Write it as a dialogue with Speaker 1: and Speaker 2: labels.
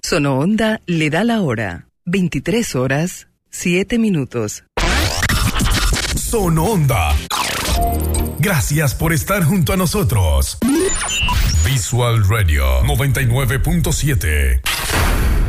Speaker 1: Sonoonda le da la hora. 23 horas, 7 minutos.
Speaker 2: Sonoonda. Gracias por estar junto a nosotros. Visual Radio 99.7.